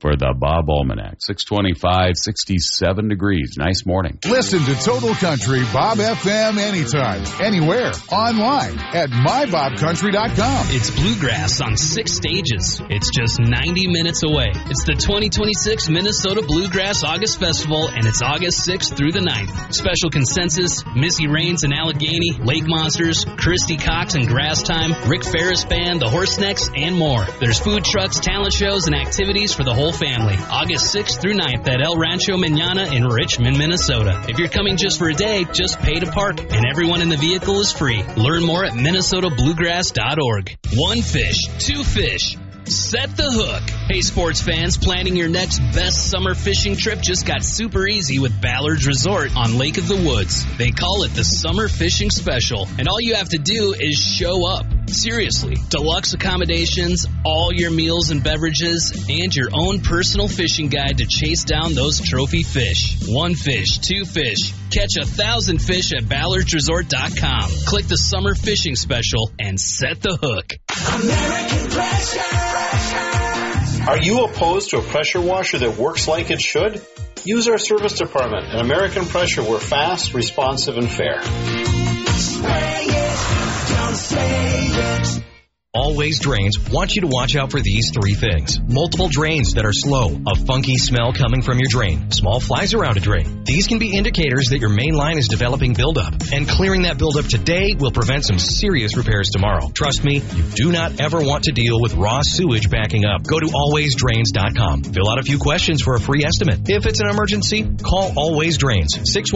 for the Bob Almanac. 625, 67 degrees. Nice morning. Listen to Total Country Bob FM anytime, anywhere, online at mybobcountry.com. It's bluegrass on 6 stages. It's just 90 minutes away. It's the 2026 Minnesota Bluegrass August Festival, and it's August 6th through the 9th. Special consensus, Missy Raines and Allegheny, Lake Monsters, Christy Cox and Grass Time, Rick Ferris Band, the Horsenecks, and more. There's food trucks, talent shows, and activities for the whole family. August 6th through 9th at El Rancho Manana in Richmond, Minnesota. If you're coming just for a day, just pay to park, and everyone in the vehicle is free. Learn more at minnesotabluegrass.org. 1 fish, 2 fish. Set the hook. Hey, sports fans, planning your next best summer fishing trip just got super easy with Ballard's Resort on Lake of the Woods. They call it the Summer Fishing Special, and all you have to do is show up. Seriously, deluxe accommodations, all your meals and beverages, and your own personal fishing guide to chase down those trophy fish. 1 fish, 2 fish. Catch 1,000 fish at ballardsresort.com. Click the Summer Fishing Special and set the hook. American Pressure. Are you opposed to a pressure washer that works like it should? Use our service department at American Pressure. We're fast, responsive, and fair. Spray it, don't say it. Always Drains want you to watch out for these 3 things. Multiple drains that are slow, a funky smell coming from your drain, small flies around a drain. These can be indicators that your main line is developing buildup, and clearing that buildup today will prevent some serious repairs tomorrow. Trust me, you do not ever want to deal with raw sewage backing up. Go to alwaysdrains.com. Fill out a few questions for a free estimate. If it's an emergency, call Always Drains,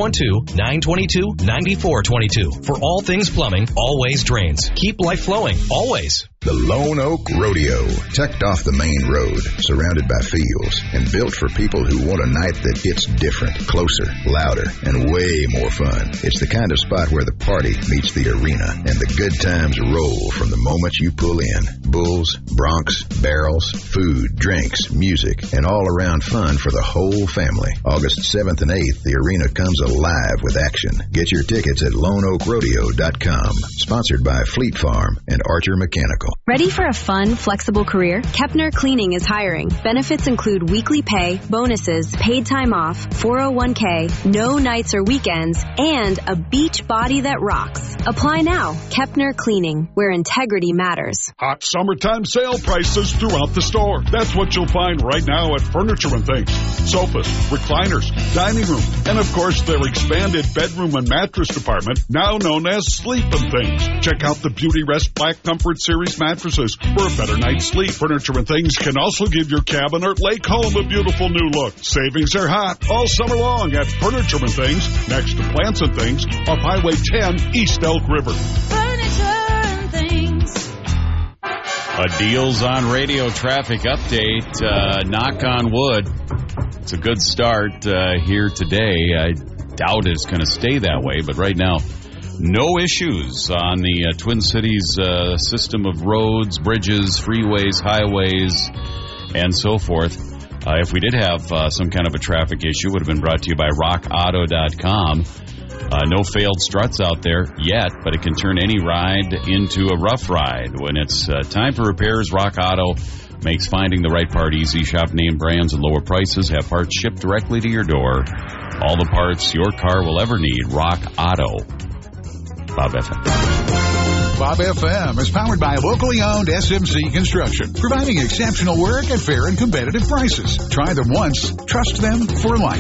612-922-9422. For all things plumbing, Always Drains. Keep life flowing, always. The Lone Oak Rodeo, tucked off the main road, surrounded by fields, and built for people who want a night that hits different, closer, louder, and way more fun. It's the kind of spot where the party meets the arena, and the good times roll from the moment you pull in. Bulls, broncs, barrels, food, drinks, music, and all-around fun for the whole family. August 7th and 8th, the arena comes alive with action. Get your tickets at LoneOakRodeo.com. Sponsored by Fleet Farm and Archer Mechanical. Ready for a fun, flexible career? Kepner Cleaning is hiring. Benefits include weekly pay, bonuses, paid time off, 401k, no nights or weekends, and a beach body that rocks. Apply now. Kepner Cleaning, where integrity matters. Hot summertime sale prices throughout the store. That's what you'll find right now at Furniture and Things. Sofas, recliners, dining room, and of course their expanded bedroom and mattress department, now known as Sleep and Things. Check out the Beauty Rest Black Comfort Series mattresses for a better night's sleep. Furniture and Things can also give your cabin or lake home a beautiful new look. Savings are hot all summer long at Furniture and Things, next to Plants and Things, off Highway 10, East Elk River. Furniture and Things. A Deals on Radio traffic update. Knock on wood. It's a good start here today. I doubt it's going to stay that way, but right now, no issues on the Twin Cities system of roads, bridges, freeways, highways, and so forth. If we did have some kind of a traffic issue, it would have been brought to you by rockauto.com. No failed struts out there yet, but it can turn any ride into a rough ride. When it's time for repairs, Rock Auto makes finding the right part easy. Shop name brands and lower prices. Have parts shipped directly to your door. All the parts your car will ever need. Rock Auto. Bob FM. Bob FM is powered by locally owned SMC Construction, providing exceptional work at fair and competitive prices. Try them once, trust them for life.